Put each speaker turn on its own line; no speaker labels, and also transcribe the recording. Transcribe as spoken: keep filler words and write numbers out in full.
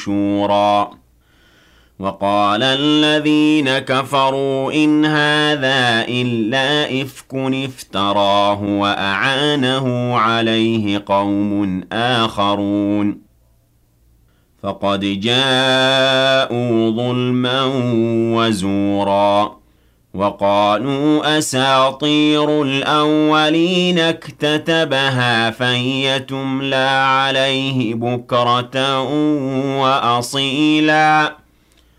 شورى وقال الذين كفروا إن هذا إلا إفك افتراه وأعانه عليه قوم آخرون فقد جاءوا ظلما وزورا وقالوا أساطير الأولين اكتتبها فهي تملى عليه بكرة وأصيلا